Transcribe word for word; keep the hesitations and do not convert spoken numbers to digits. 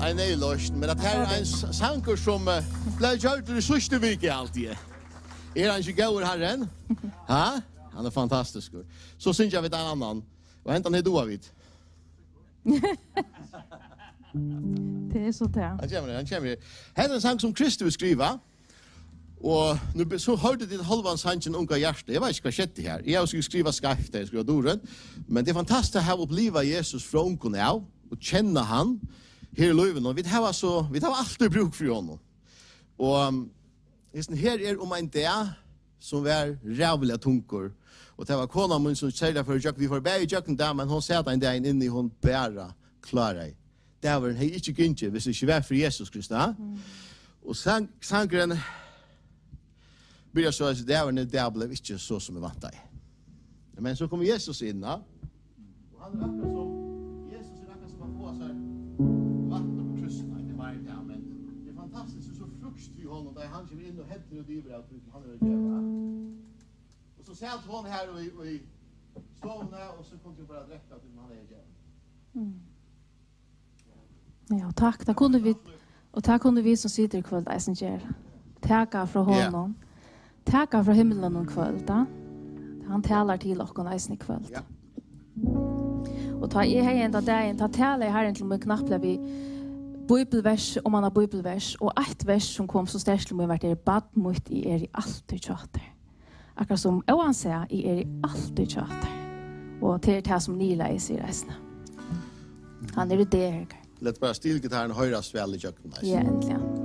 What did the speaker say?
en nøyløst, men at her er en sanger som uh, ble gjort i sørste vike alltid. Er han ikke gøy, herren? Ha? Han er fantastisk. Så synes jeg vi tar en annan. Og hentan er du av vidt. Det är så där. Han kommer, han kommer. Här är en sang som Kristus skriva. Och nu så hörde det halvan sangen unga hjärta. Jag vet inte vad skett här. Jag skulle skriva skrift, jag skulle doren. Men det är fantastiskt att ha uppleva Jesus från unga now och känna han här i livet. Och vi har så vi har alltid bruk för honom. Och um, här är om en dag som var rävliga tunkor. Och det var kona mun som säger för jag vi får bära jacken där men hon säger en dag in i hon bära klara. Det var hej inte gynte hvis det inte var för Jesus Kristus. Mm. Och sang sangren blir så att det var när det blev inte så som vi vantade. Men så kommer Jesus in då. Och han är akkurat som Jesus är akkurat som han får så här vatten på kryssan i varje dag men det är fantastiskt så frukt i honom där han kommer in och heter och driver allt han är det. Och så säger hon här och i, i stående och så kommer det bara direkt att han är det. Mm. Ja, tack. Det kunde vi och tack kunde vi som sitter i kväll eisen ger. Tacka från honom. Tacka från himlen om kväll då. Han talar till oss och eisen i kväll. Ja. Och ta i här ända där ta talar här till mig knappt vi bibelvers om man har bibelvers och ett vers som kom så stärkt med vart det bad mot i er i allt i chatter. Akkurat som Oan säger i er i allt i chatter. Och till det som ni läser i resten. Han är det där. Låt bara stilgitarren höras väl i köket. Ja, äntligen.